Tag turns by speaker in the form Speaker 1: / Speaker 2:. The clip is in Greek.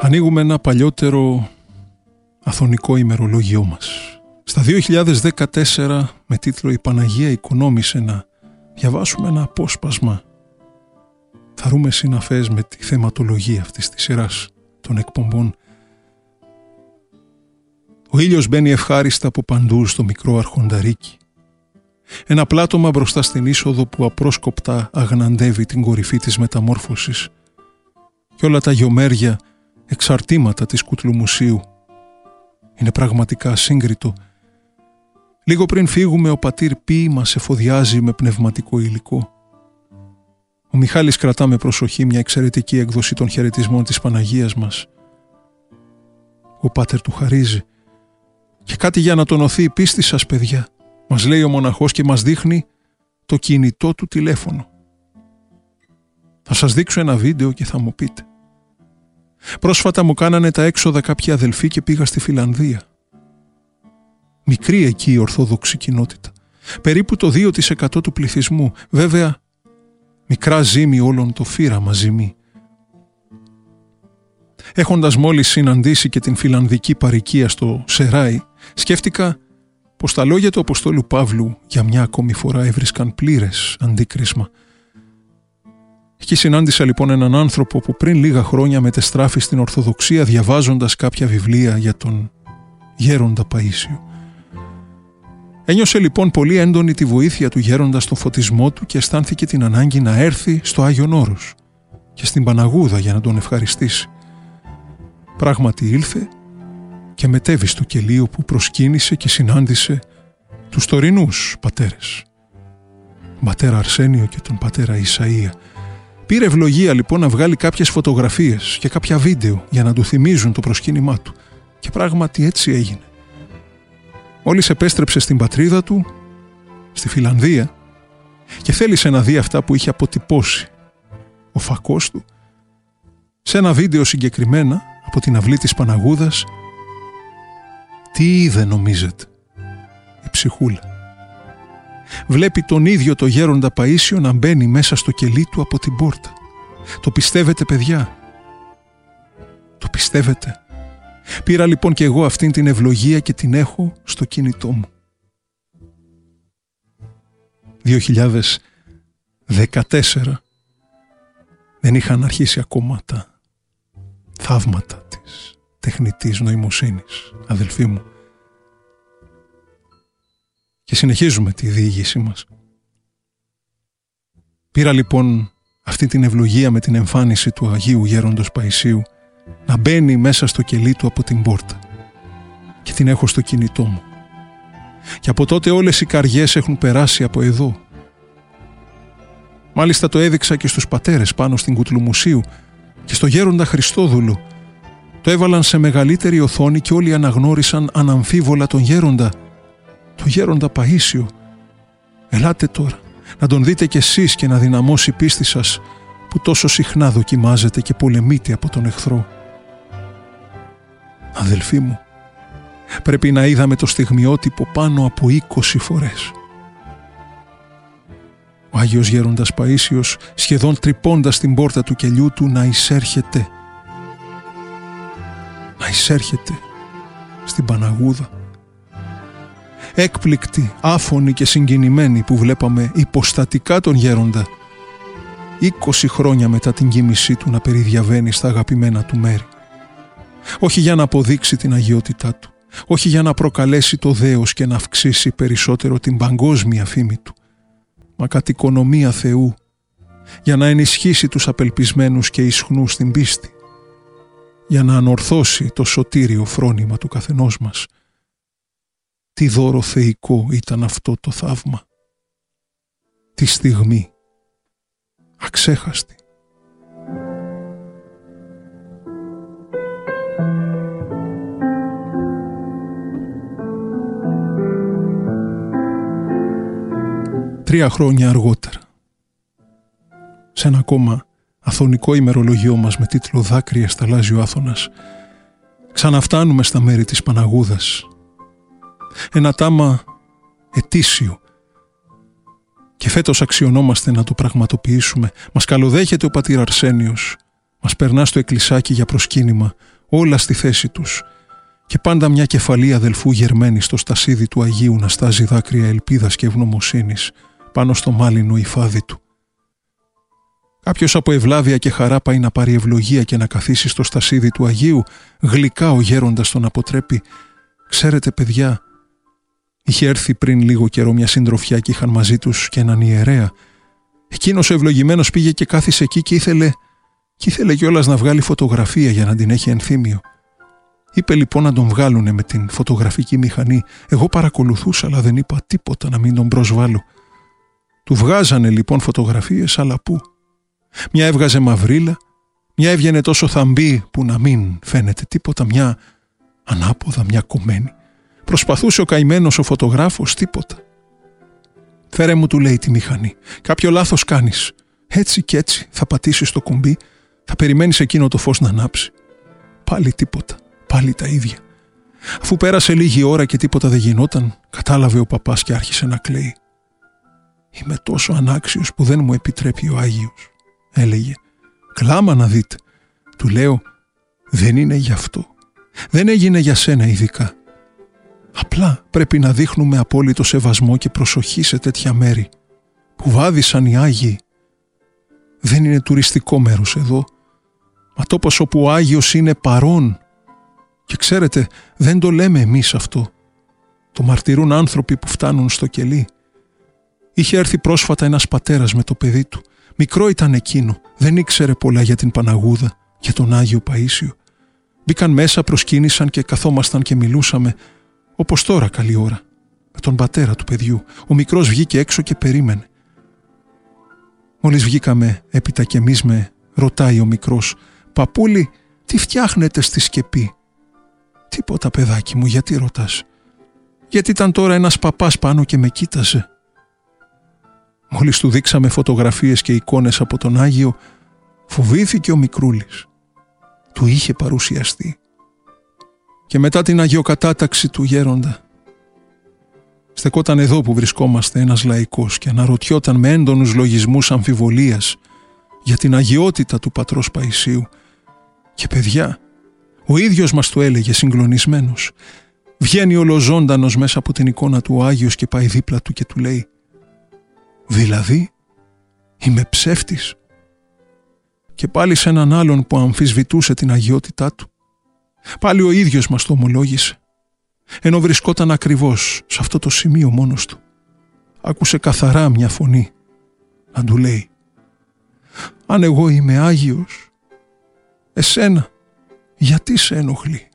Speaker 1: Ανοίγουμε ένα παλιότερο αθωνικό ημερολόγιό μας. Στα 2014, με τίτλο «Η Παναγία οικονόμησε», να διαβάσουμε ένα απόσπασμα. Θα ρούμε συναφές με τη θεματολογία αυτής της σειράς των εκπομπών. Ο ήλιος μπαίνει ευχάριστα από παντού στο μικρό αρχονταρίκι. Ένα πλάτωμα μπροστά στην είσοδο που απρόσκοπτα αγναντεύει την κορυφή της μεταμόρφωσης και όλα τα γιομέρια εξαρτήματα της Κουτλουμουσίου. Είναι πραγματικά ασύγκριτο. Λίγο πριν φύγουμε, ο πατήρ Πι μας εφοδιάζει με πνευματικό υλικό. Ο Μιχάλης κρατά με προσοχή μια εξαιρετική έκδοση των χαιρετισμών της Παναγίας μας. Ο πάτερ του χαρίζει. Και κάτι για να τονωθεί η πίστη σας, παιδιά, μας λέει ο μοναχός και μας δείχνει το κινητό του τηλέφωνο. Θα σας δείξω ένα βίντεο και θα μου πείτε. Πρόσφατα μου κάνανε τα έξοδα κάποιοι αδελφοί και πήγα στη Φιλανδία. Μικρή εκεί η ορθόδοξη κοινότητα. Περίπου το 2% του πληθυσμού. Βέβαια, μικρά ζύμη όλων το φύραμα ζυμί. Έχοντας μόλις συναντήσει και την φιλανδική παροικία στο Σεράι, σκέφτηκα πως τα λόγια του Αποστόλου Παύλου για μια ακόμη φορά έβρισκαν πλήρες αντίκρισμα. Εκεί συνάντησα λοιπόν έναν άνθρωπο που πριν λίγα χρόνια μετεστράφη στην Ορθοδοξία διαβάζοντας κάποια βιβλία για τον Γέροντα Παΐσιο. Ένιωσε λοιπόν πολύ έντονη τη βοήθεια του Γέροντα στο φωτισμό του και αισθάνθηκε την ανάγκη να έρθει στο Άγιον Όρος και στην Παναγούδα για να τον ευχαριστήσει. Πράγματι ήλθε και μετέβη στο κελίο που προσκύνησε και συνάντησε τους τωρινούς πατέρες, τον πατέρα Αρσένιο και τον πατέρα Ισαΐα. Πήρε ευλογία λοιπόν να βγάλει κάποιες φωτογραφίες και κάποια βίντεο για να του θυμίζουν το προσκύνημά του. Και πράγματι έτσι έγινε. Μόλις επέστρεψε στην πατρίδα του, στη Φιλανδία, και θέλησε να δει αυτά που είχε αποτυπώσει ο φακός του, σε ένα βίντεο συγκεκριμένα από την αυλή της Παναγούδας, τι είδε νομίζετε? Η ψυχούλα. Βλέπει τον ίδιο το Γέροντα Παΐσιο να μπαίνει μέσα στο κελί του από την πόρτα. Το πιστεύετε, παιδιά? Το πιστεύετε? Πήρα λοιπόν και εγώ αυτήν την ευλογία και την έχω στο κινητό μου. 2014 δεν είχαν αρχίσει ακόμα τα θαύματα της τεχνητής νοημοσύνης, αδελφοί μου. Και συνεχίζουμε τη διήγησή μας. Πήρα λοιπόν αυτή την ευλογία με την εμφάνιση του Αγίου Γέροντος Παϊσίου να μπαίνει μέσα στο κελί του από την πόρτα και την έχω στο κινητό μου. Και από τότε όλες οι καριές έχουν περάσει από εδώ. Μάλιστα το έδειξα και στους πατέρες πάνω στην Κουτλουμουσίου και στο Γέροντα Χριστόδουλο. Το έβαλαν σε μεγαλύτερη οθόνη και όλοι αναγνώρισαν αναμφίβολα τον Γέροντα, τον Γέροντα Παΐσιο. Ελάτε τώρα να τον δείτε κι εσείς και να δυναμώσει η πίστη σας που τόσο συχνά δοκιμάζετε και πολεμείτε από τον εχθρό. Αδελφοί μου, πρέπει να είδαμε το στιγμιότυπο πάνω από 20 φορές. Ο Άγιος Γέροντας Παΐσιος σχεδόν τρυπώντας την πόρτα του κελιού του να εισέρχεται στην Παναγούδα. Έκπληκτοι, άφωνοι και συγκινημένοι που βλέπαμε υποστατικά τον Γέροντα 20 χρόνια μετά την κοίμησή του να περιδιαβαίνει στα αγαπημένα του μέρη. Όχι για να αποδείξει την αγιότητά του, όχι για να προκαλέσει το δέος και να αυξήσει περισσότερο την παγκόσμια φήμη του, μα κατ' οικονομία Θεού, για να ενισχύσει τους απελπισμένους και ισχνούς στην πίστη, για να ανορθώσει το σωτήριο φρόνημα του καθενός μας. Τι δώρο θεϊκό ήταν αυτό το θαύμα. Τι στιγμή αξέχαστη. Τρία χρόνια αργότερα, σε ένα ακόμα αθωνικό ημερολογιό μας με τίτλο «Δάκρυα σταλάζει ο Άθωνας», ξαναφτάνουμε στα μέρη της Παναγούδας. Ένα τάμα ετήσιο. Και φέτος αξιωνόμαστε να το πραγματοποιήσουμε. Μας καλοδέχεται ο πατήρ Αρσένιος. Μας περνά στο εκκλησάκι για προσκύνημα όλα στη θέση τους και πάντα μια κεφαλή αδελφού γερμένη στο στασίδι του Αγίου να στάζει δάκρυα ελπίδας και ευγνωμοσύνης πάνω στο μάλινο υφάδι του. Κάποιος από ευλάβεια και χαρά πάει να πάρει ευλογία και να καθίσει στο στασίδι του Αγίου, γλυκά ο γέροντας τον αποτρέπει. Ξέρετε, παιδιά, είχε έρθει πριν λίγο καιρό μια συντροφιά και είχαν μαζί τους και έναν ιερέα. Εκείνος ο ευλογημένος πήγε και κάθισε εκεί και ήθελε κιόλας να βγάλει φωτογραφία για να την έχει ενθύμιο. Είπε λοιπόν να τον βγάλουνε με την φωτογραφική μηχανή. Εγώ παρακολουθούσα, αλλά δεν είπα τίποτα να μην τον προσβάλλω. Του βγάζανε λοιπόν φωτογραφίες, αλλά πού? Μια έβγαζε μαυρίλα, μια έβγαινε τόσο θαμπή που να μην φαίνεται τίποτα, μια ανάποδα, μια κομμένη. Προσπαθούσε ο καημένος ο φωτογράφος, τίποτα. «Φέρε μου», του λέει, «τη μηχανή. Κάποιο λάθος κάνεις. Έτσι και έτσι θα πατήσεις το κουμπί, θα περιμένεις εκείνο το φως να ανάψει». Πάλι τίποτα, πάλι τα ίδια. Αφού πέρασε λίγη ώρα και τίποτα δεν γινόταν, κατάλαβε ο παπάς και άρχισε να κλαίει. «Είμαι τόσο ανάξιος που δεν μου επιτρέπει ο Άγιος», έλεγε. «Κλάμα να δείτε». Του λέω, «Δεν είναι γι' αυτό. Δεν έγινε για σένα ειδικά. Απλά πρέπει να δείχνουμε απόλυτο σεβασμό και προσοχή σε τέτοια μέρη που βάδισαν οι Άγιοι. Δεν είναι τουριστικό μέρος εδώ, μα τόπος όπου ο Άγιος είναι παρόν. Και ξέρετε, δεν το λέμε εμείς αυτό. Το μαρτυρούν άνθρωποι που φτάνουν στο κελί. Είχε έρθει πρόσφατα ένας πατέρας με το παιδί του. Μικρό ήταν εκείνο, δεν ήξερε πολλά για την Παναγούδα, για τον Άγιο Παΐσιο. Μπήκαν μέσα, προσκύνησαν και καθόμασταν και μιλούσαμε, όπως τώρα καλή ώρα, με τον πατέρα του παιδιού. Ο μικρός βγήκε έξω και περίμενε. Μόλις βγήκαμε έπειτα κι εμείς, με ρωτάει ο μικρός, «Παππούλη, τι φτιάχνετε στη σκεπή?» «Τίποτα, παιδάκι μου, γιατί ρωτάς?» «Γιατί ήταν τώρα ένας παπάς πάνω και με κοίταζε». Μόλις του δείξαμε φωτογραφίες και εικόνες από τον Άγιο, φοβήθηκε ο μικρούλης. Του είχε παρουσιαστεί. Και μετά την αγιοκατάταξη του γέροντα, στεκόταν εδώ που βρισκόμαστε ένας λαϊκός και αναρωτιόταν με έντονους λογισμούς αμφιβολίας για την αγιότητα του πατρός Παϊσίου. Και παιδιά, ο ίδιος μας το έλεγε συγκλονισμένος. Βγαίνει ολοζώντανος μέσα από την εικόνα του ο Άγιος και πάει δίπλα του και του λέει, «Δηλαδή, είμαι ψεύτης?» Και πάλι σε έναν άλλον που αμφισβητούσε την αγιότητά του. Πάλι ο ίδιος μας το ομολόγησε, ενώ βρισκόταν ακριβώς σε αυτό το σημείο μόνος του. Άκουσε καθαρά μια φωνή να του λέει, «Αν εγώ είμαι Άγιος, εσένα γιατί σε ενοχλεί?»